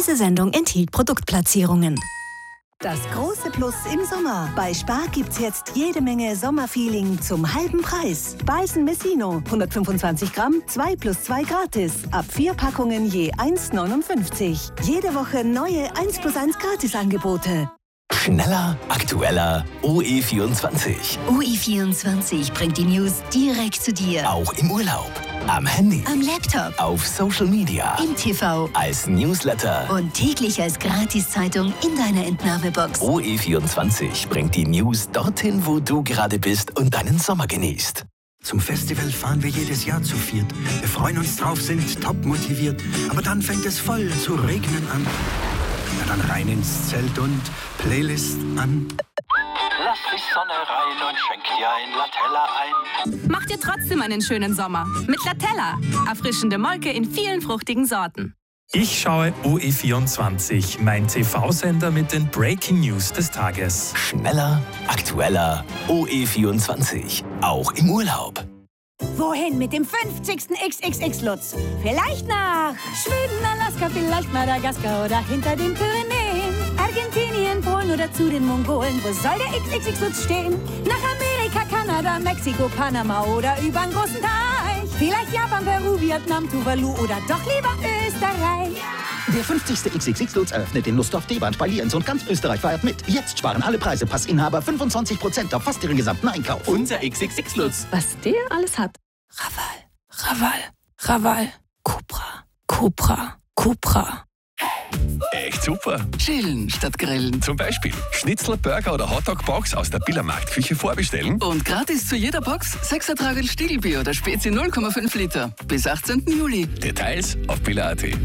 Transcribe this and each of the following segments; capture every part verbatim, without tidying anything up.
Diese Sendung enthielt Produktplatzierungen. Das große Plus im Sommer. Bei Spar gibt's jetzt jede Menge Sommerfeeling zum halben Preis. Beißen Messino, hundertfünfundzwanzig Gramm, zwei plus zwei gratis. Ab vier Packungen je eins neunundfünfzig. Jede Woche neue eins plus eins Gratisangebote. Schneller, aktueller, O E vierundzwanzig. O E vierundzwanzig bringt die News direkt zu dir. Auch im Urlaub, am Handy, Am Laptop, auf Social Media, im T V als Newsletter. und täglich als Gratiszeitung in deiner Entnahmebox. O E vierundzwanzig bringt die News dorthin, wo du gerade bist und deinen Sommer genießt. Zum Festival fahren wir jedes Jahr zu viert. Wir freuen uns drauf, sind top motiviert. Aber dann fängt es voll zu regnen an. Na dann rein ins Zelt und Playlist an. Lass die Sonne rein und schenk dir ein Latella ein. Macht dir trotzdem einen schönen Sommer mit Latella. Erfrischende Molke in vielen fruchtigen Sorten. Ich schaue O E vierundzwanzig, mein T V-Sender mit den Breaking News des Tages. Schneller, aktueller, O E vierundzwanzig. Auch im Urlaub. Wohin mit dem fünfzigsten X X X-Lutz? Vielleicht nach Schweden, Alaska, vielleicht Madagaskar oder hinter den Pyrenäen. Argentinien, Polen oder zu den Mongolen. Wo soll der X X X-Lutz stehen? Nach Amerika, Kanada, Mexiko, Panama oder übern großen Teich. Vielleicht Japan, Peru, Vietnam, Tuvalu oder doch lieber Österreich. Der fünfzigste X X X-Lutz eröffnet in Lustdorf, Deband bei Lienz und ganz Österreich feiert mit. Jetzt sparen alle Preise Passinhaber fünfundzwanzig Prozent auf fast ihren gesamten Einkauf. Unser X X X-Lutz. Was der alles hat. Raval, Raval, Raval, Cupra, Cupra, Cupra. Echt super. Chillen statt grillen. Zum Beispiel Schnitzel, Burger oder Hotdog-Box aus der Billermarktküche vorbestellen. Und gratis zu jeder Box sechser Tragel Stiegelbier oder Spezi null Komma fünf Liter. Bis achtzehnten Juli. Details auf biller punkt at.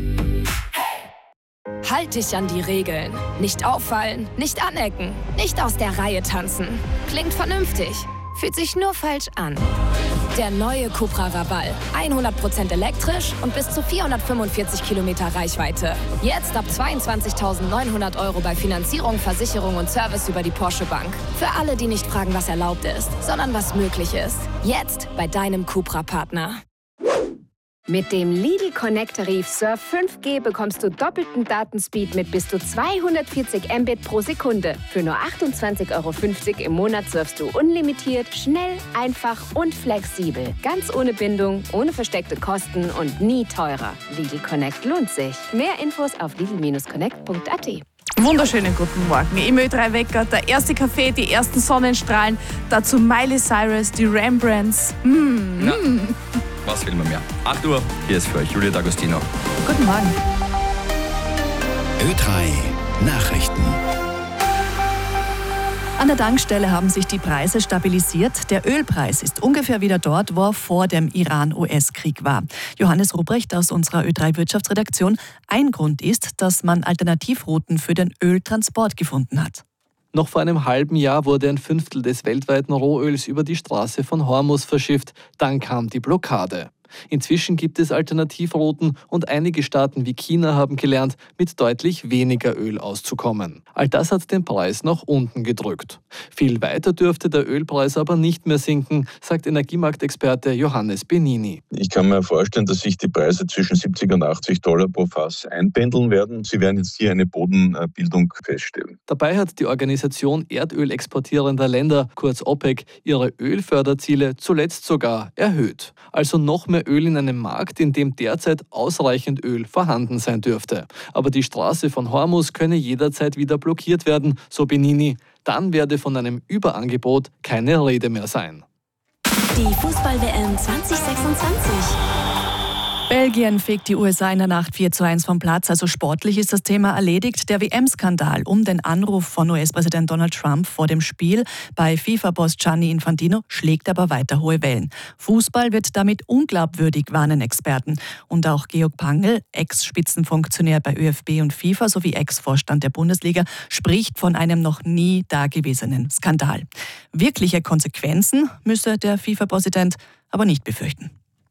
Halt dich an die Regeln. Nicht auffallen, nicht anecken, nicht aus der Reihe tanzen. Klingt vernünftig, fühlt sich nur falsch an. Der neue Cupra Raval. hundert Prozent elektrisch und bis zu vierhundertfünfundvierzig Kilometer Reichweite. Jetzt ab zweiundzwanzigtausendneunhundert Euro bei Finanzierung, Versicherung und Service über die Porsche Bank. Für alle, die nicht fragen, was erlaubt ist, sondern was möglich ist. Jetzt bei deinem Cupra-Partner. Mit dem Lidl Connect Tarif Surf fünf G bekommst du doppelten Datenspeed mit bis zu zweihundertvierzig Mbit pro Sekunde. Für nur achtundzwanzig Euro fünfzig im Monat surfst du unlimitiert, schnell, einfach und flexibel. Ganz ohne Bindung, ohne versteckte Kosten und nie teurer. Lidl Connect lohnt sich. Mehr Infos auf lidl Bindestrich connect Punkt at. Wunderschönen guten Morgen. Im Ö drei Wecker, der erste Kaffee, die ersten Sonnenstrahlen, dazu Miley Cyrus, die Rembrandts. Mm, Na, mm. was will man mehr? acht Uhr, hier ist für euch Julia D'Agostino. Guten Morgen. Ö drei Nachrichten. An der Tankstelle haben sich die Preise stabilisiert. Der Ölpreis ist ungefähr wieder dort, wo er vor dem Iran-U S-Krieg war. Johannes Ruprecht aus unserer Ö drei Wirtschaftsredaktion. Ein Grund ist, dass man Alternativrouten für den Öltransport gefunden hat. Noch vor einem halben Jahr wurde ein Fünftel des weltweiten Rohöls über die Straße von Hormuz verschifft. Dann kam die Blockade. Inzwischen gibt es Alternativrouten und einige Staaten wie China haben gelernt, mit deutlich weniger Öl auszukommen. All das hat den Preis nach unten gedrückt. Viel weiter dürfte der Ölpreis aber nicht mehr sinken, sagt Energiemarktexperte Johannes Benini. Ich kann mir vorstellen, dass sich die Preise zwischen siebzig und achtzig Dollar pro Fass einpendeln werden. Sie werden jetzt hier eine Bodenbildung feststellen. Dabei hat die Organisation erdölexportierender Länder, kurz OPEC, ihre Ölförderziele zuletzt sogar erhöht. Also noch mehr Öl in einem Markt, in dem derzeit ausreichend Öl vorhanden sein dürfte. Aber die Straße von Hormuz könne jederzeit wieder blockiert werden, so Benini. Dann werde von einem Überangebot keine Rede mehr sein. Die Fußball-W M zwanzig sechsundzwanzig. Belgien fegt die U S A in der Nacht vier zu eins vom Platz. Also sportlich ist das Thema erledigt. Der W M-Skandal um den Anruf von U S-Präsident Donald Trump vor dem Spiel bei FIFA-Boss Gianni Infantino schlägt aber weiter hohe Wellen. Fußball wird damit unglaubwürdig, warnen Experten. Und auch Georg Pangl, Ex-Spitzenfunktionär bei Ö F B und FIFA sowie Ex-Vorstand der Bundesliga, spricht von einem noch nie dagewesenen Skandal. Wirkliche Konsequenzen müsse der FIFA-Präsident aber nicht befürchten.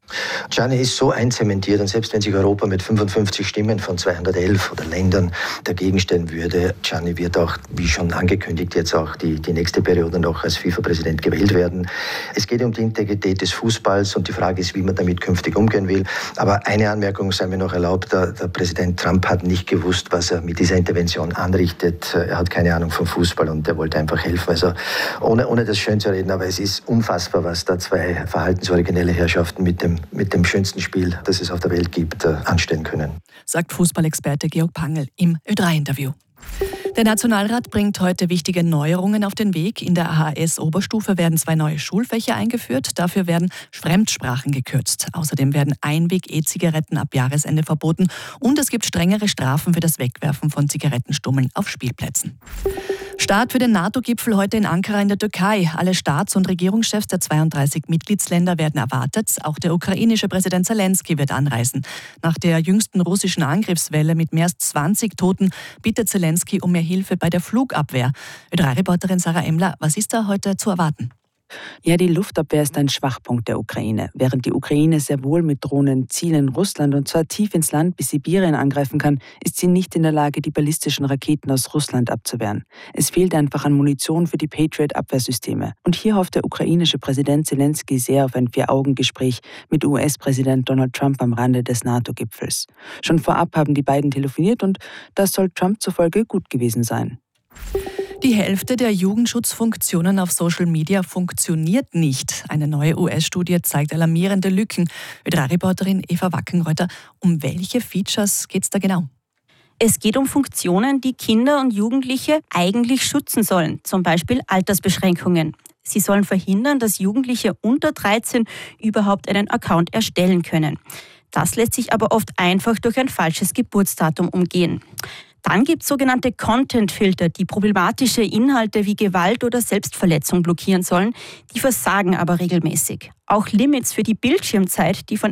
Gianni ist so einzementiert und selbst wenn sich Europa mit fünfundfünfzig Stimmen von zweihundertelf oder Ländern dagegen stellen würde, Gianni wird auch, wie schon angekündigt, jetzt auch die, die nächste Periode noch als FIFA-Präsident gewählt werden. Es geht um die Integrität des Fußballs und die Frage ist, wie man damit künftig umgehen will. Aber eine Anmerkung sei mir noch erlaubt, der, der Präsident Trump hat nicht gewusst, was er mit dieser Intervention anrichtet. Er hat keine Ahnung vom Fußball und er wollte einfach helfen. Also ohne, ohne das schön zu reden, aber es ist unfassbar, was da zwei verhaltensoriginelle Herrschaften mit dem mit dem schönsten Spiel, das es auf der Welt gibt, anstellen können. Sagt Fußballexperte Georg Pangl im Ö drei Interview. Der Nationalrat bringt heute wichtige Neuerungen auf den Weg. In der A H S-Oberstufe werden zwei neue Schulfächer eingeführt. Dafür werden Fremdsprachen gekürzt. Außerdem werden Einweg-E-Zigaretten ab Jahresende verboten. Und es gibt strengere Strafen für das Wegwerfen von Zigarettenstummeln auf Spielplätzen. Start für den NATO-Gipfel heute in Ankara in der Türkei. Alle Staats- und Regierungschefs der zweiunddreißig Mitgliedsländer werden erwartet. Auch der ukrainische Präsident Zelensky wird anreisen. Nach der jüngsten russischen Angriffswelle mit mehr als zwanzig Toten bittet Zelensky um mehr Hilfe bei der Flugabwehr. Ö drei Reporterin Sarah Emmler, was ist da heute zu erwarten? Ja, die Luftabwehr ist ein Schwachpunkt der Ukraine. Während die Ukraine sehr wohl mit Drohnen Ziele in Russland und zwar tief ins Land bis Sibirien angreifen kann, ist sie nicht in der Lage, die ballistischen Raketen aus Russland abzuwehren. Es fehlt einfach an Munition für die Patriot-Abwehrsysteme. Und hier hofft der ukrainische Präsident Zelensky sehr auf ein Vier-Augen-Gespräch mit U S-Präsident Donald Trump am Rande des NATO-Gipfels. Schon vorab haben die beiden telefoniert und das soll Trump zufolge gut gewesen sein. Die Hälfte der Jugendschutzfunktionen auf Social Media funktioniert nicht. Eine neue U S-Studie zeigt alarmierende Lücken. Ö drei Reporterin Eva Wackenreuter, um welche Features geht es da genau? Es geht um Funktionen, die Kinder und Jugendliche eigentlich schützen sollen, zum Beispiel Altersbeschränkungen. Sie sollen verhindern, dass Jugendliche unter dreizehn überhaupt einen Account erstellen können. Das lässt sich aber oft einfach durch ein falsches Geburtsdatum umgehen. Dann gibt es sogenannte Content-Filter, die problematische Inhalte wie Gewalt oder Selbstverletzung blockieren sollen. Die versagen aber regelmäßig. Auch Limits für die Bildschirmzeit, die von